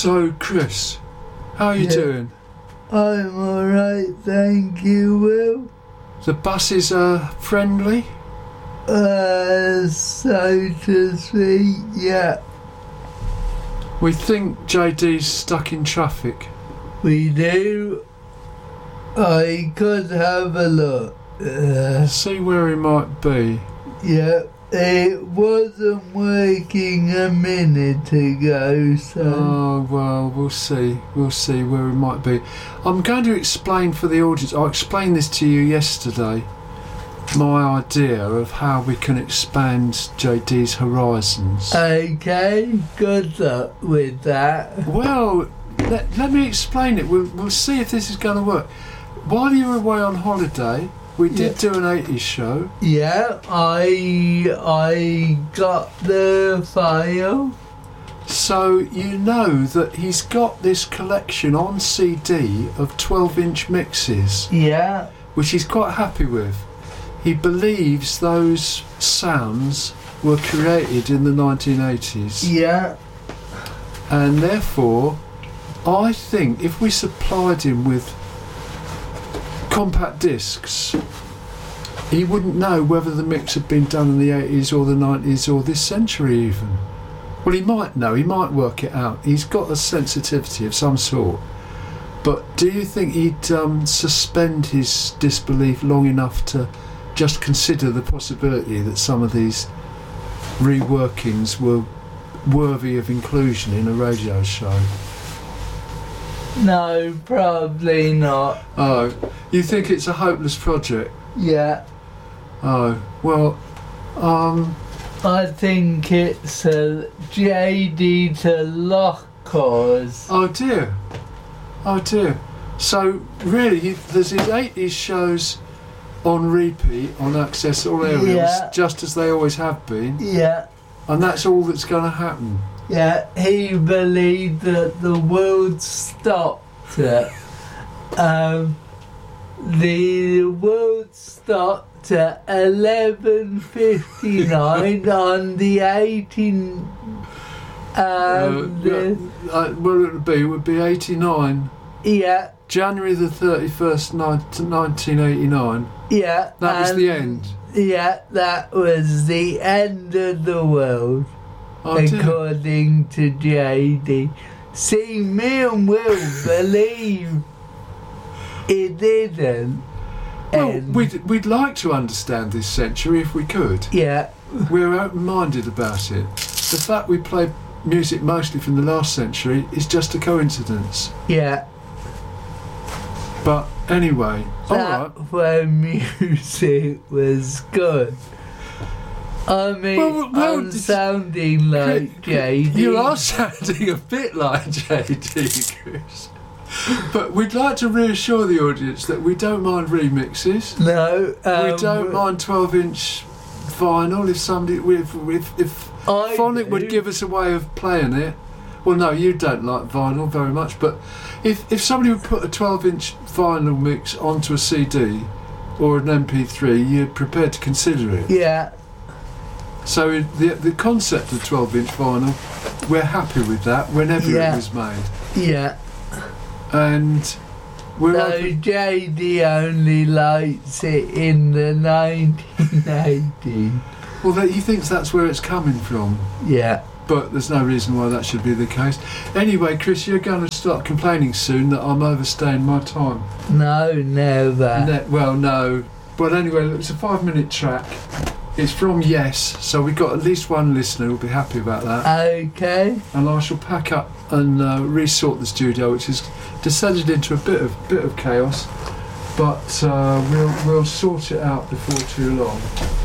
So, Chris, how are you doing? I'm alright, thank you, Will. The buses are friendly? So to speak, yeah. We think JD's stuck in traffic. We do. I could have a look. See where he might be. Yeah, it wasn't working a minute ago, so... Oh, well, we'll see. We'll see where he might be. I'm going to explain for the audience. I explained this to you yesterday. My idea of how we can expand JD's horizons. Okay, good luck with that. Well, let me explain it. We'll see if this is going to work. While you were away on holiday, we did do an 80s show. Yeah, I got the file. So you know that he's got this collection on CD of 12-inch mixes. Yeah. Which he's quite happy with. He believes those sounds were created in the 1980s. Yeah. And therefore, I think if we supplied him with compact discs, he wouldn't know whether the mix had been done in the 80s or the 90s or this century even. Well, he might know, he might work it out. He's got a sensitivity of some sort. But do you think he'd suspend his disbelief long enough to just consider the possibility that some of these reworkings were worthy of inclusion in a radio show? No, probably not. Oh, you think it's a hopeless project? Yeah. Oh, well, I think it's a JD to lock cause. Oh dear. Oh dear. So, really, there's these 80s shows on repeat, on Access All Aerials, just as they always have been. Yeah. And that's all that's going to happen. Yeah, he believed that the world stopped. The world stopped at 11:59 on the 18. It would be 89. Yeah. January the 31st, 1989. Yeah. That was the end. Yeah, that was the end of the world. Oh, according to JD. See, me and Will believe it didn't. Well, we'd like to understand this century if we could. Yeah. We're open-minded about it. The fact we play music mostly from the last century is just a coincidence. Yeah. But anyway, alright. When music was good. I mean, I'm sounding like JD. You are sounding a bit like JD, Chris. But we'd like to reassure the audience that we don't mind remixes. No. We don't mind 12-inch vinyl if somebody... If Phonic would give us a way of playing it. Well, no, you don't like vinyl very much, but if somebody would put a 12-inch vinyl mix onto a CD or an MP3, you're prepared to consider it. Yeah. So the concept of 12-inch vinyl, we're happy with that whenever it was made. Yeah. And we're JD only likes it in the 1980s. Well, he thinks that's where it's coming from. Yeah. But there's no reason why that should be the case. Anyway, Chris, you're going to start complaining soon that I'm overstaying my time. No, never. Well, no. But anyway, it's a 5-minute track. It's from Yes, so we've got at least one listener who'll be happy about that. Okay. And I shall pack up and resort the studio, which has descended into a bit of chaos. But we'll sort it out before too long.